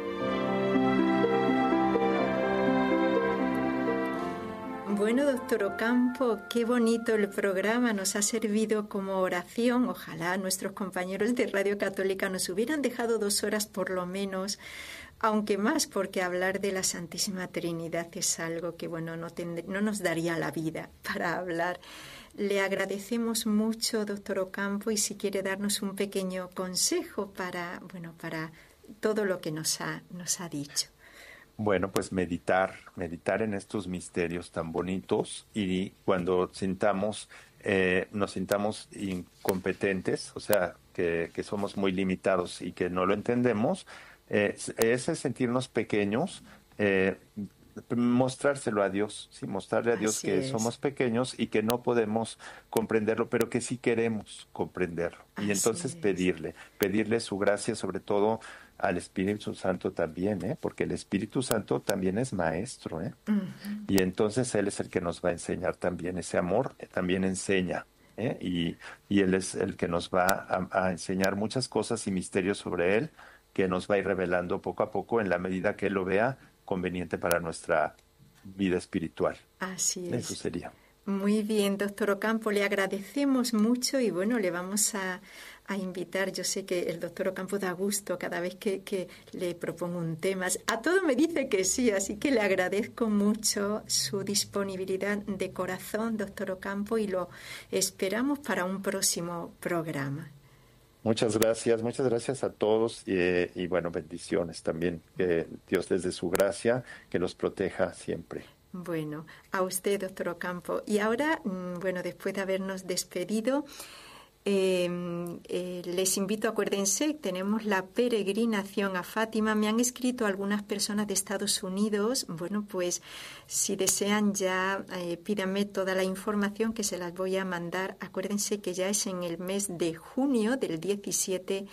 Bueno, doctor Ocampo, qué bonito el programa, nos ha servido como oración. Ojalá nuestros compañeros de Radio Católica nos hubieran dejado dos horas por lo menos, aunque más, porque hablar de la Santísima Trinidad es algo que, bueno, no, tend- no nos daría la vida para hablar. Le agradecemos mucho, doctor Ocampo, y si quiere darnos un pequeño consejo para, bueno, para todo lo que nos ha, nos ha dicho. Bueno, pues meditar, meditar en estos misterios tan bonitos y cuando sintamos, eh, nos sintamos incompetentes, o sea, que, que somos muy limitados y que no lo entendemos, eh, ese sentirnos pequeños, eh, mostrárselo a Dios, sí, mostrarle a Dios Así que es. somos pequeños y que no podemos comprenderlo, pero que sí queremos comprenderlo. Así Y entonces es. pedirle, pedirle su gracia, sobre todo al Espíritu Santo también, ¿eh? Porque el Espíritu Santo también es maestro, ¿eh? Uh-huh. Y entonces Él es el que nos va a enseñar también ese amor, eh, también enseña, ¿eh? Y, y Él es el que nos va a, a enseñar muchas cosas y misterios sobre Él, que nos va a ir revelando poco a poco en la medida que Él lo vea conveniente para nuestra vida espiritual. Así es. Eso sería. Muy bien, doctor Ocampo, le agradecemos mucho y bueno, le vamos a, a invitar. Yo sé que el doctor Ocampo da gusto cada vez que, que le propongo un tema. A todo me dice que sí, así que le agradezco mucho su disponibilidad de corazón, doctor Ocampo, y lo esperamos para un próximo programa. Muchas gracias, muchas gracias a todos y, y bueno, bendiciones también. Que Dios desde su gracia, que los proteja siempre. Bueno, a usted, doctor Ocampo. Y ahora, bueno, después de habernos despedido, eh, eh, les invito, acuérdense, tenemos la peregrinación a Fátima. Me han escrito algunas personas de Estados Unidos. Bueno, pues si desean ya, eh, pídanme toda la información que se las voy a mandar. Acuérdense que ya es en el mes de junio, del diecisiete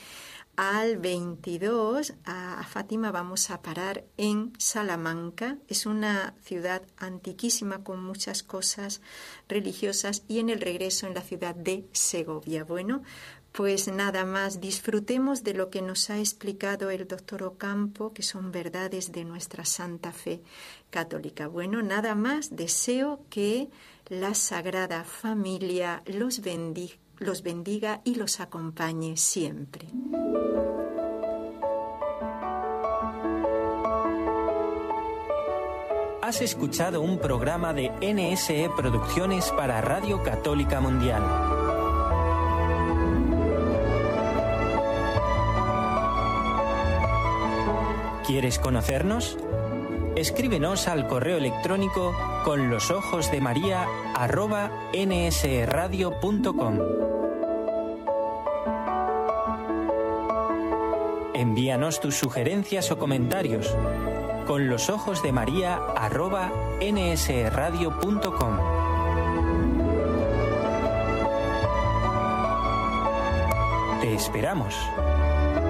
al veintidós, a, a Fátima vamos a parar en Salamanca. Es una ciudad antiquísima con muchas cosas religiosas y en el regreso en la ciudad de Segovia. Bueno, pues nada más, disfrutemos de lo que nos ha explicado el doctor Ocampo, que son verdades de nuestra santa fe católica. Bueno, nada más, deseo que la Sagrada Familia los bendiga, los bendiga y los acompañe siempre. Has escuchado un programa de N S E Producciones para Radio Católica Mundial. ¿Quieres conocernos? Escríbenos al correo electrónico con los ojos de María arroba nsradio punto com. Envíanos tus sugerencias o comentarios con los ojos de María arroba nsradio punto com. Te esperamos.